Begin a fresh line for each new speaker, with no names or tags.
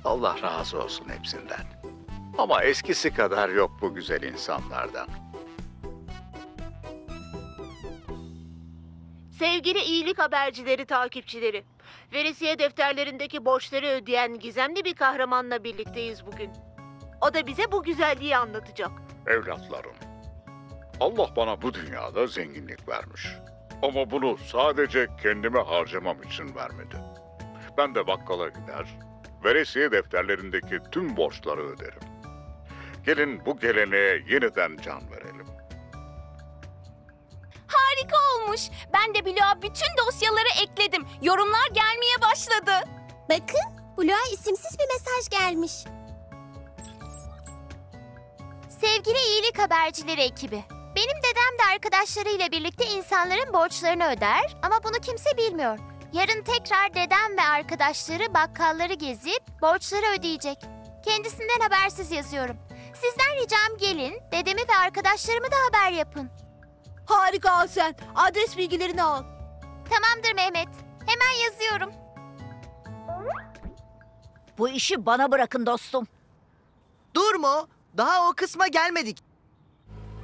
Allah razı olsun hepsinden. Ama eskisi kadar yok bu güzel insanlardan.
Sevgili iyilik habercileri takipçileri. Veresiye defterlerindeki borçları ödeyen gizemli bir kahramanla birlikteyiz bugün. O da bize bu güzelliği anlatacak.
Evlatlarım, Allah bana bu dünyada zenginlik vermiş. Ama bunu sadece kendime harcamam için vermedi. Ben de bakkala gider, veresiye defterlerindeki tüm borçları öderim. Gelin bu geleneğe yeniden can verelim.
Harika olmuş. Ben de bloğa bütün dosyaları ekledim. Yorumlar gelmeye başladı.
Bakın, bloğa isimsiz bir mesaj gelmiş.
Sevgili iyilik habercileri ekibi. Benim dedem de arkadaşlarıyla birlikte insanların borçlarını öder ama bunu kimse bilmiyor. Yarın tekrar dedem ve arkadaşları bakkalları gezip borçları ödeyecek. Kendisinden habersiz yazıyorum. Sizden ricam gelin, dedemi ve arkadaşlarımı da haber yapın.
Harika Asen. Adres bilgilerini al.
Tamamdır Mehmet. Hemen yazıyorum.
Bu işi bana bırakın dostum.
Durma, daha o kısma gelmedik.